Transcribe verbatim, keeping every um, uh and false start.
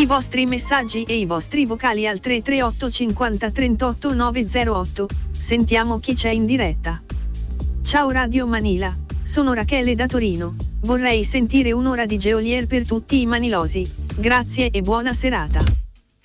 I vostri messaggi e i vostri vocali al tre tre otto cinquanta trentotto novecentotto. Sentiamo chi c'è in diretta. Ciao Radio Manila, sono Rachele da Torino. Vorrei sentire un'ora di Geolier per tutti i manilosi. Grazie e buona serata.